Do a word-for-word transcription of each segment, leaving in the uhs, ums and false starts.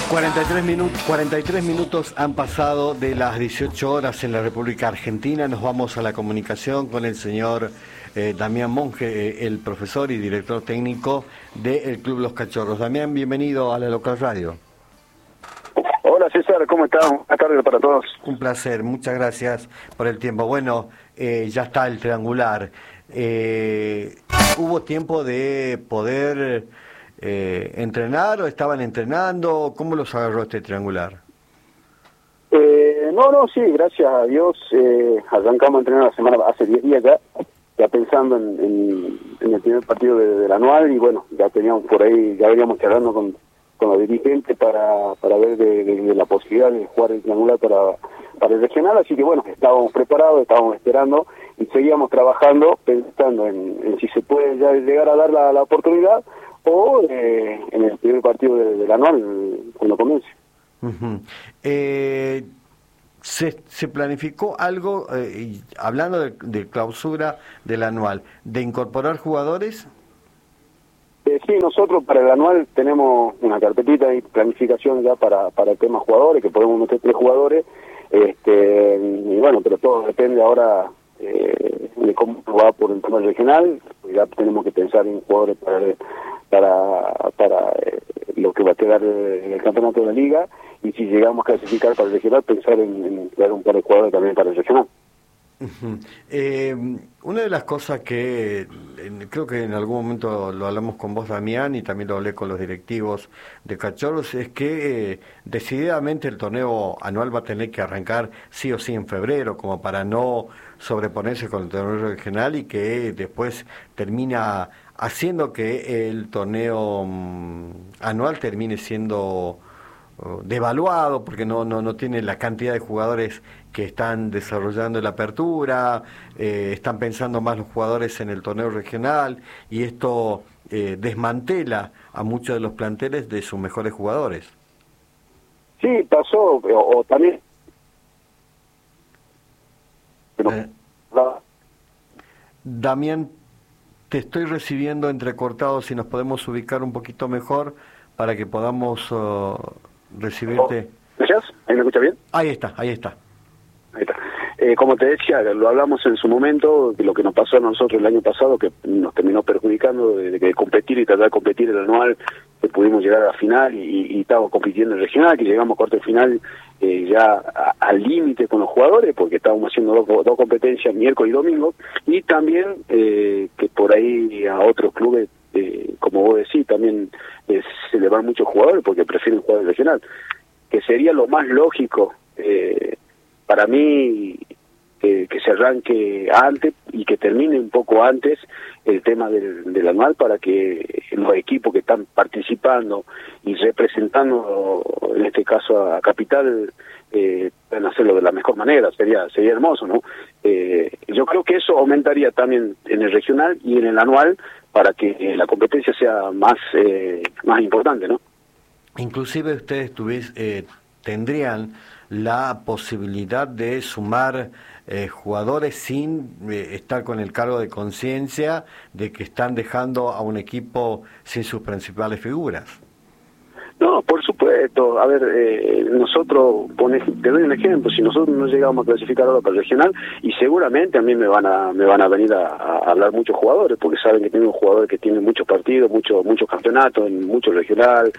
cuarenta y tres minutos, cuarenta y tres minutos han pasado de las dieciocho horas en la República Argentina. Nos vamos a la comunicación con el señor eh, Damián Monge, eh, el profesor y director técnico del Club Los Cachorros. Damián, bienvenido a la Local Radio. Hola César, ¿cómo estás? Buenas tardes para todos. Un placer, muchas gracias por el tiempo. Bueno, eh, ya está el triangular. Eh, ¿Hubo tiempo de poder eh, entrenar o estaban entrenando? ¿Cómo los agarró este triangular? Eh, no, no, sí, gracias a Dios. Eh, arrancamos a entrenar la semana, hace diez días ya, ya pensando en, en, en el primer partido de, del anual, y bueno, ya teníamos por ahí, ya veníamos charlando con, con los dirigentes para, para ver de, de, de la posibilidad de jugar el triangular para, para el regional, así que bueno, estábamos preparados, estábamos esperando y seguíamos trabajando pensando en, en si se puede ya llegar a dar la, la oportunidad o eh, en el primer partido de, del anual cuando comience. Uh-huh. eh, se, se planificó algo, eh, hablando de, de clausura del anual, de incorporar jugadores. Eh, sí, nosotros para el anual tenemos una carpetita y planificación ya para, para el tema jugadores, que podemos meter tres jugadores, este, y bueno, pero todo depende ahora eh, de cómo va por el tema regional. Ya tenemos que pensar en jugadores para para, para eh, lo que va a quedar en el campeonato de la liga, y si llegamos a clasificar para el regional, pensar en, en crear un par de jugadores también para el regional. Uh-huh. Eh, una de las cosas que eh, creo que en algún momento lo hablamos con vos, Damián, y también lo hablé con los directivos de Cachorros, es que eh, decididamente el torneo anual va a tener que arrancar sí o sí en febrero, como para no sobreponerse con el torneo regional y que después termina haciendo que el torneo um, anual termine siendo devaluado porque no no no tiene la cantidad de jugadores que están desarrollando la apertura, eh, están pensando más los jugadores en el torneo regional, y esto eh, desmantela a muchos de los planteles de sus mejores jugadores. Sí, pasó, o, o también pero, eh, la... Damián, te estoy recibiendo entrecortado, si nos podemos ubicar un poquito mejor para que podamos uh, recibirte. ¿Gracias? ¿Ahí me escucha bien? Ahí está, ahí está. Ahí está. Eh, como te decía, lo hablamos en su momento, de lo que nos pasó a nosotros el año pasado, que nos terminó perjudicando de, de, de competir y tratar de competir el anual, que pudimos llegar a la final y, y estábamos compitiendo en el regional, que llegamos a cuarto de final eh, ya al límite con los jugadores, porque estábamos haciendo dos, dos competencias, miércoles y domingo, y también eh, que por ahí a otros clubes, eh, como vos decís, también eh, se le van muchos jugadores porque prefieren jugar el regional, que sería lo más lógico eh, para mí que, que se arranque antes y que termine un poco antes el tema del, del anual, para que los equipos que están participando y representando, en este caso a Capital, eh, puedan hacerlo de la mejor manera. Sería sería hermoso, ¿no? Eh, yo creo que eso aumentaría también en el regional y en el anual para que eh, la competencia sea más eh, más importante, ¿no? Inclusive ustedes tuvies, eh, tendrían la posibilidad de sumar eh, jugadores sin eh, estar con el cargo de conciencia de que están dejando a un equipo sin sus principales figuras. No, por supuesto. A ver, eh, nosotros, pone, te doy un ejemplo, si nosotros no llegamos a clasificar ahora para el regional, y seguramente a mí me van a me van a venir a, a hablar muchos jugadores, porque saben que tengo jugadores que tienen muchos partidos, muchos muchos campeonatos, en mucho regional,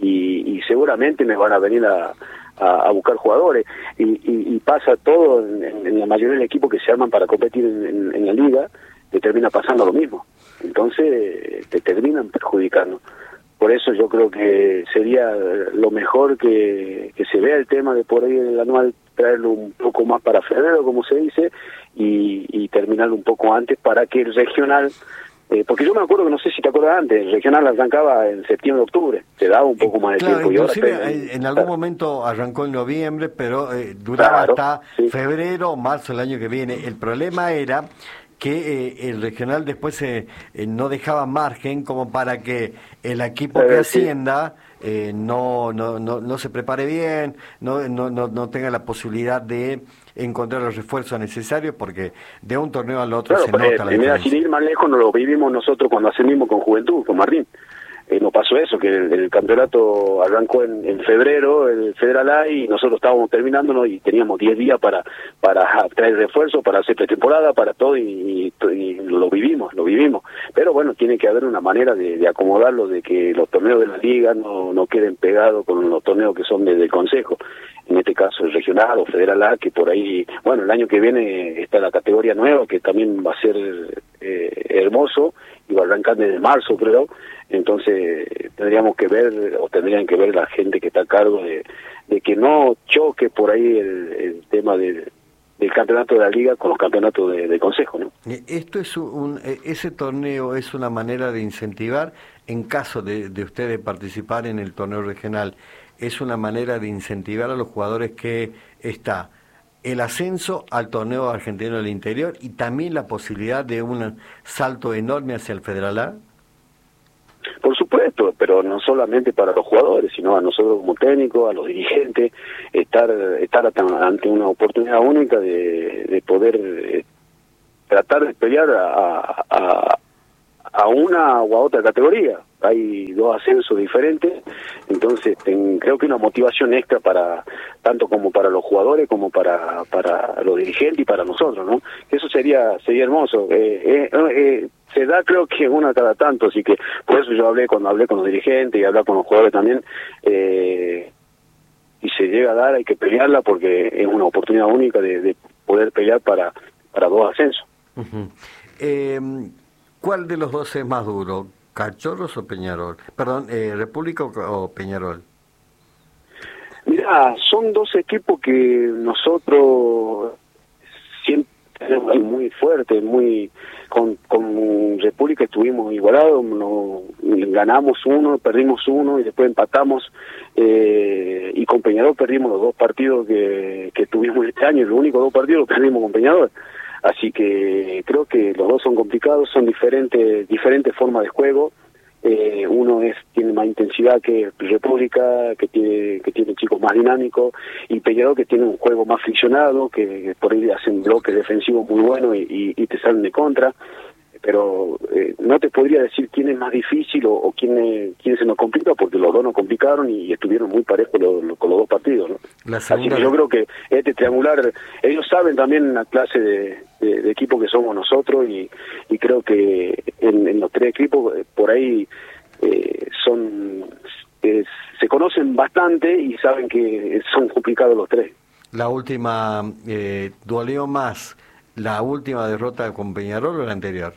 y, y seguramente me van a venir a, a, a buscar jugadores, y, y, y pasa todo en, en la mayoría del equipo que se arman para competir en, en, en la liga, te termina pasando lo mismo, entonces te terminan perjudicando. Por eso yo creo que sería lo mejor que, que se vea el tema de por ahí el anual, traerlo un poco más para febrero, como se dice, y, y terminarlo un poco antes para que el regional, eh, porque yo me acuerdo que no sé si te acuerdas antes, el regional arrancaba en septiembre, octubre, te daba un poco más de claro, tiempo. Inclusive y ahora en, en algún momento arrancó en noviembre, pero eh, duraba claro, hasta sí. febrero o marzo del año que viene. El problema era que eh, el regional después eh, eh, no dejaba margen como para que el equipo que ascienda eh, no, no no no se prepare bien, no, no no no tenga la posibilidad de encontrar los refuerzos necesarios, porque de un torneo al otro claro, se nota eh, la mira, diferencia. sin ir más lejos, nos lo vivimos nosotros cuando ascendimos con Juventud, con Martín. eh, nos pasó eso, que el, el campeonato arrancó en, en febrero, el Federal A, y nosotros estábamos terminándonos y teníamos diez días para para traer refuerzos, para hacer pretemporada, para todo, y, y, y lo vivimos, lo vivimos. Pero bueno, tiene que haber una manera de, de acomodarlo, de que los torneos de la liga no, no queden pegados con los torneos que son del consejo, en este caso el regional o Federal A, que por ahí, bueno, el año que viene está la categoría nueva, que también va a ser eh, hermoso, y va a arrancar desde marzo, creo. Entonces tendríamos que ver, o tendrían que ver la gente que está a cargo de, de que no choque por ahí el, el tema del, del campeonato de la liga con los campeonatos de, de consejo, ¿no? Esto es un, ese torneo es una manera de incentivar, en caso de, de ustedes participar en el torneo regional, es una manera de incentivar a los jugadores que está el ascenso al torneo argentino del interior y también la posibilidad de un salto enorme hacia el Federal A. Por supuesto, pero no solamente para los jugadores, sino a nosotros como técnicos, a los dirigentes, estar estar ante una oportunidad única de, de poder eh, tratar de pelear a, a, a una o a otra categoría. Hay dos ascensos diferentes, entonces ten, creo que una motivación extra para tanto como para los jugadores como para para los dirigentes y para nosotros, ¿no? Eso sería sería hermoso. Eh, eh, eh, se da, creo que una cada tanto, así que por eso yo hablé cuando hablé con los dirigentes y hablé con los jugadores también. Eh, y se llega a dar, hay que pelearla porque es una oportunidad única de, de poder pelear para para dos ascensos. Uh-huh. eh, ¿Cuál de los dos es más duro? ¿Cachorros o Peñarol? Perdón, eh, ¿República o, o Peñarol? Mira, son dos equipos que nosotros siempre tenemos muy fuertes, muy con, con República estuvimos igualados, no, ganamos uno, perdimos uno y después empatamos, eh, y con Peñarol perdimos los dos partidos que, que tuvimos este año, los únicos dos partidos los perdimos con Peñarol. Así que creo que los dos son complicados, son diferentes diferentes formas de juego. Eh, uno es tiene más intensidad que República, que tiene que tiene chicos más dinámicos, y Peñarol que tiene un juego más friccionado, que, que por ahí hacen bloques defensivos muy buenos y, y, y te salen de contra. Pero eh, no te podría decir quién es más difícil o, o quién, es, quién se nos complica, porque los dos nos complicaron y estuvieron muy parejos lo, lo, con los dos partidos, ¿no? La Así que yo creo que este triangular, ellos saben también la clase de, de, de equipo que somos nosotros, y, y creo que en, en los tres equipos por ahí eh, son eh, se conocen bastante y saben que son complicados los tres. La última, eh, ¿dolió más la última derrota con Peñarol o la anterior?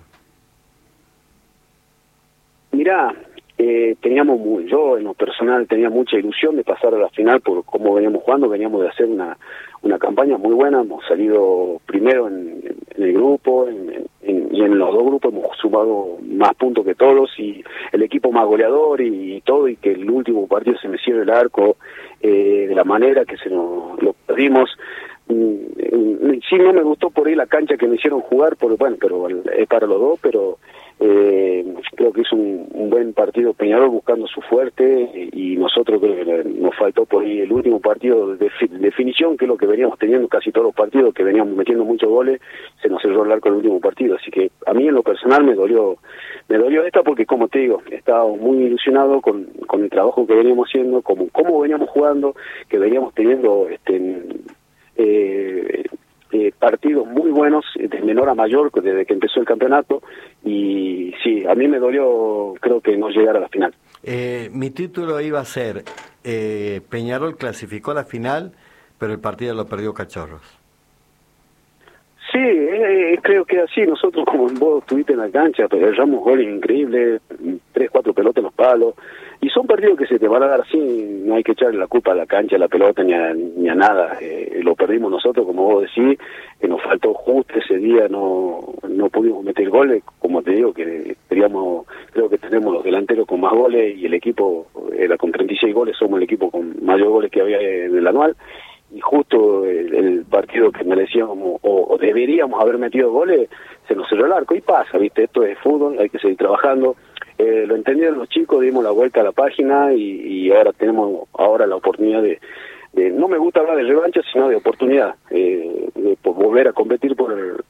Mirá, eh, teníamos muy, yo en lo personal tenía mucha ilusión de pasar a la final por cómo veníamos jugando, veníamos de hacer una una campaña muy buena, hemos salido primero en, en el grupo, en, en, y en los dos grupos hemos sumado más puntos que todos, y el equipo más goleador y, y todo, y que el último partido se me cierre el arco eh, de la manera que se nos lo perdimos. Sí, no me gustó por ahí la cancha que me hicieron jugar, por, bueno, pero es para los dos, pero eh, creo que es un, un buen partido Peñarol buscando su fuerte, y nosotros creo que nos faltó por ahí el último partido de definición, que es lo que veníamos teniendo casi todos los partidos, que veníamos metiendo muchos goles, se nos cerró el arco el último partido, así que a mí en lo personal me dolió me dolió esta porque, como te digo, estaba muy ilusionado con, con el trabajo que veníamos haciendo, como cómo veníamos jugando, que veníamos teniendo este Eh, eh, partidos muy buenos de menor a mayor desde que empezó el campeonato, y sí, a mí me dolió, creo que no llegar a la final. Eh, mi título iba a ser eh, Peñarol clasificó a la final, pero el partido lo perdió Cachorros. Sí, eh, creo que así, nosotros como vos estuviste en la cancha, pero erramos goles increíbles, tres, cuatro pelotas en los palos, y son partidos que se te van a dar así, no hay que echarle la culpa a la cancha, a la pelota, ni a, ni a nada, eh, lo perdimos nosotros, como vos decís, que nos faltó justo ese día, no no pudimos meter goles, como te digo, que teníamos, creo que tenemos los delanteros con más goles, y el equipo era con treinta y seis goles, somos el equipo con mayor goles que había en el anual, y justo el, el partido que merecíamos o, o deberíamos haber metido goles, se nos cerró el arco, y pasa, viste, esto es fútbol, hay que seguir trabajando. Eh, lo entendieron los chicos, dimos la vuelta a la página, y, y ahora tenemos ahora la oportunidad de, de, no me gusta hablar de revancha, sino de oportunidad, eh, de por volver a competir por el,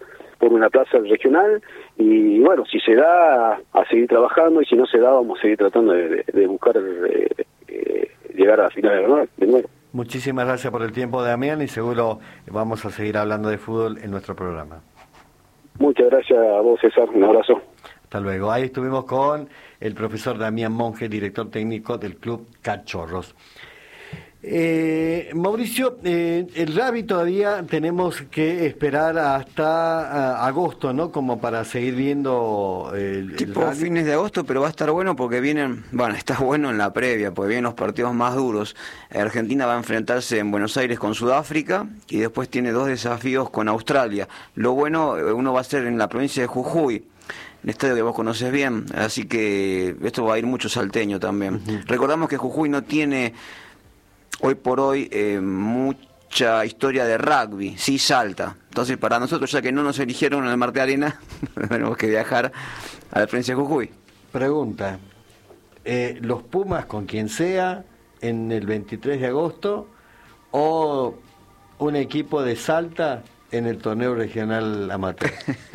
por una plaza regional, y bueno, si se da, a seguir trabajando, y si no se da, vamos a seguir tratando de, de, de buscar eh, eh, llegar a la final de nuevo, de nuevo. Muchísimas gracias por el tiempo, Damián, y seguro vamos a seguir hablando de fútbol en nuestro programa. Muchas gracias a vos, César, un abrazo. Hasta luego. Ahí estuvimos con el profesor Damián Monge, director técnico del Club Cachorros. Eh, Mauricio, eh, el rugby todavía tenemos que esperar hasta uh, agosto, ¿no? Como para seguir viendo el, tipo el rugby. Fines de agosto, pero va a estar bueno porque vienen, bueno, está bueno en la previa, porque vienen los partidos más duros. Argentina va a enfrentarse en Buenos Aires con Sudáfrica y después tiene dos desafíos con Australia. Lo bueno, uno va a ser en la provincia de Jujuy, el estadio que vos conocés bien, así que esto va a ir mucho salteño también. Uh-huh. Recordamos que Jujuy no tiene hoy por hoy eh, mucha historia de rugby, sí Salta. Entonces para nosotros, ya que no nos eligieron en el Marte Arena, tenemos que viajar a la provincia de Jujuy. Pregunta, eh, ¿los Pumas con quien sea en el veintitrés de agosto o un equipo de Salta en el torneo regional amateur?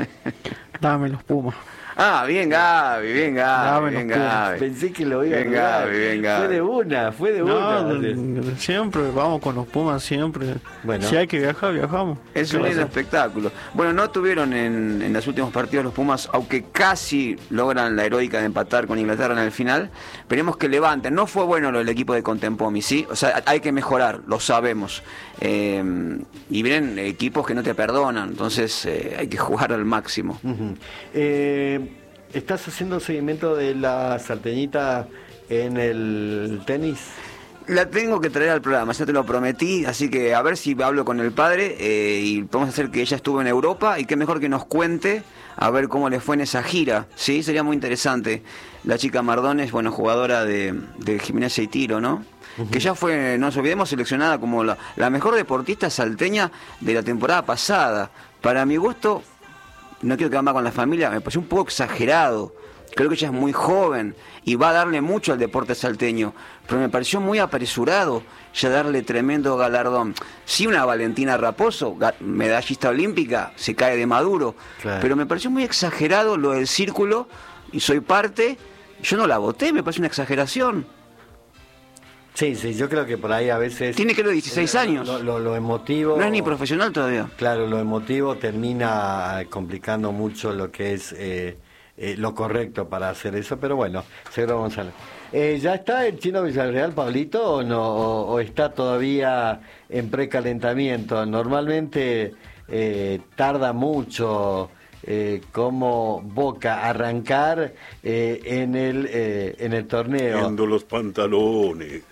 Dame los Pumas. Ah, bien Gaby, bien Gaby, bien Gaby. Pensé que lo iba bien a Gaby, bien Gaby. Fue de una, fue de no, una. De, siempre vamos con los Pumas, siempre. Bueno. Si hay que viajar, viajamos. Es un lindo espectáculo. Bueno, no tuvieron en, en los últimos partidos los Pumas, aunque casi logran la heroica de empatar con Inglaterra en el final. Esperemos que levanten. No fue bueno lo del equipo de Contempomi, ¿sí? O sea, hay que mejorar, lo sabemos. Eh, y vienen equipos que no te perdonan, entonces eh, hay que jugar al máximo. Uh-huh. eh, ¿Estás haciendo seguimiento de la salteñita en el tenis? La tengo que traer al programa, ya te lo prometí, así que a ver si hablo con el padre eh, y podemos hacer que ella estuvo en Europa y qué mejor que nos cuente a ver cómo le fue en esa gira, ¿sí? Sería muy interesante. La chica Mardones, bueno, jugadora de, de gimnasia y tiro, ¿no? Uh-huh. Que ya fue, no nos olvidemos, seleccionada como la, la mejor deportista salteña de la temporada pasada. Para mi gusto, no quiero quedar mal con la familia, me pareció un poco exagerado. Creo que ella es muy joven y va a darle mucho al deporte salteño, pero me pareció muy apresurado ya darle tremendo galardón. Sí, una Valentina Raposo, medallista olímpica, se cae de maduro, claro. Pero me pareció muy exagerado lo del círculo, y soy parte, yo no la voté, me pareció una exageración. Sí, sí, yo creo que por ahí a veces... Tiene que los dieciséis años. Lo, lo, lo emotivo... No es ni profesional todavía. Claro, lo emotivo termina complicando mucho lo que es eh, eh, lo correcto para hacer eso, pero bueno, seguro vamos a ver. Eh, ¿Ya está el Chino Villarreal, Pablito, o no? O, o está todavía en precalentamiento? Normalmente eh, tarda mucho... Eh, como Boca arrancar eh, en el eh, en el torneo. Viendo los pantalones.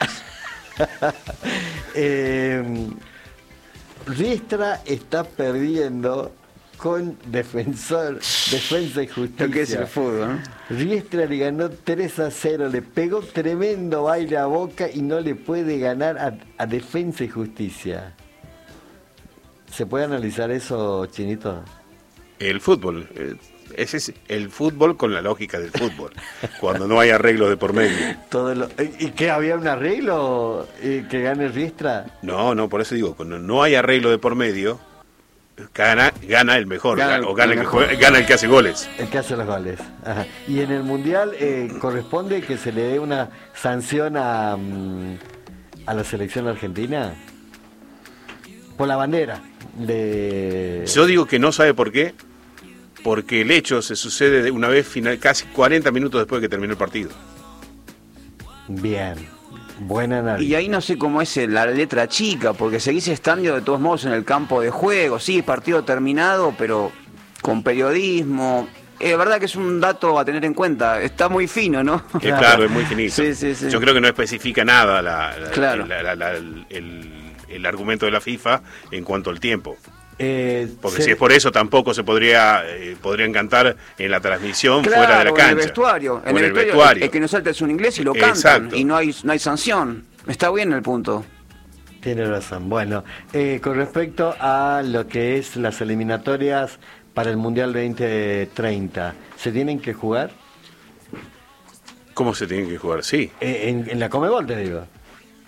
eh, Riestra está perdiendo con Defensor, Defensa y Justicia. Lo que es el fútbol, ¿no? Riestra le ganó tres a cero, le pegó tremendo baile a Boca y no le puede ganar a, a Defensa y Justicia. ¿Se puede analizar eso, Chinito? El fútbol, ese es el fútbol con la lógica del fútbol, cuando no hay arreglos de por medio. Todo lo, ¿Y qué, había un arreglo eh, que gane Riestra? No, no, por eso digo, cuando no hay arreglo de por medio, gana gana el mejor, gana, gana, o gana el, el que juega, gana el que hace goles. El que hace los goles. Ajá. Y en el Mundial eh, corresponde que se le dé una sanción a, a la selección argentina por la bandera. De... Yo digo que no, ¿sabe por qué? Porque el hecho se sucede de una vez final, casi cuarenta minutos después de que terminó el partido. Bien, buena análisis. Y ahí no sé cómo es la letra chica, porque seguís estando de todos modos en el campo de juego, sí, partido terminado, pero con periodismo. Es verdad que es un dato a tener en cuenta, está muy fino, ¿no? Eh, claro. claro, es muy finito. Sí, sí, sí. Yo creo que no especifica nada la, la, claro. la, la, la, el, el, el argumento de la FIFA en cuanto al tiempo. Eh, Porque se... si es por eso tampoco se podría eh, podrían cantar en la transmisión claro, fuera de la cancha. En el vestuario, en el, el vestuario. vestuario. El que no salta es un inglés y lo cantan. Exacto. Y no hay no hay sanción. Está bien el punto. Tiene razón. Bueno, eh, con respecto a lo que es las eliminatorias para el Mundial veinte treinta, ¿se tienen que jugar? ¿Cómo se tienen que jugar? Sí. Eh, en, en la Conmebol, te digo.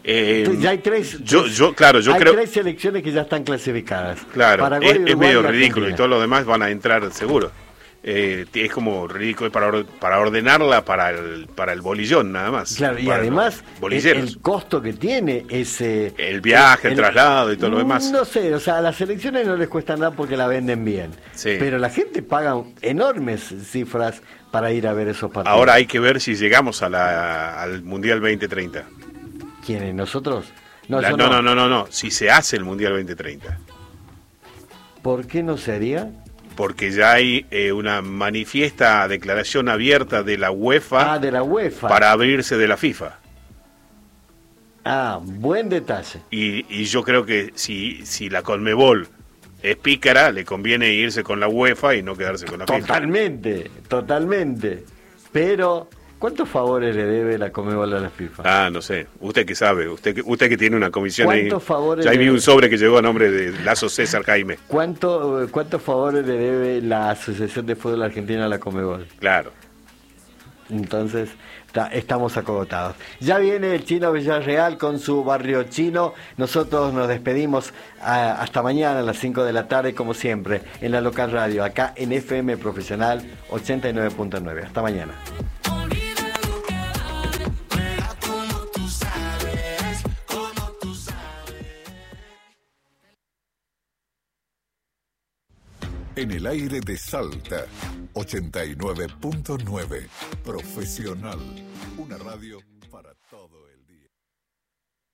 Eh, ya hay tres, yo, tres- yo, claro, yo hay creo, tres selecciones que ya están clasificadas. claro, Paraguay, es, es Uruguay medio y ridículo y Argentina. todos los demás van a entrar seguro. Eh, es como ridículo para, or- para ordenarla para el, para el bolillón nada más. Claro, y para además los el, bolilleros. el costo que tiene ese... El viaje, el traslado y todo lo demás. No sé, o sea, a las elecciones no les cuesta nada porque la venden bien. Sí. Pero la gente paga enormes cifras para ir a ver esos partidos. Ahora hay que ver si llegamos a la, al Mundial veinte treinta. ¿Quiénes? ¿Nosotros? No, yo no, no, no, no, no, si se hace el Mundial veinte treinta. ¿Por qué no sería? Porque ya hay eh, una manifiesta declaración abierta de la UEFA Ah, de la UEFA. para abrirse de la FIFA. Ah, buen detalle. Y, y yo creo que si, si la Conmebol es pícara, le conviene irse con la UEFA y no quedarse con la FIFA. Totalmente, totalmente. Pero, ¿cuántos favores le debe la Conmebol a la FIFA? Ah, no sé. Usted que sabe, usted que, usted que tiene una comisión ahí. ¿Cuántos favores Ya ahí le- vi un sobre que llegó a nombre de Lazo César Jaime. ¿Cuánto, eh, ¿Cuántos favores le debe la Asociación de Fútbol Argentina a la Conmebol? Claro. Entonces, ta- estamos acogotados. Ya viene el Chino Villarreal con su barrio chino. Nosotros nos despedimos ah, hasta mañana a las cinco de la tarde, como siempre, en la local radio, acá en F M Profesional ochenta y nueve punto nueve. Hasta mañana. En el aire de Salta, ochenta y nueve punto nueve. Profesional. Una radio para todo el...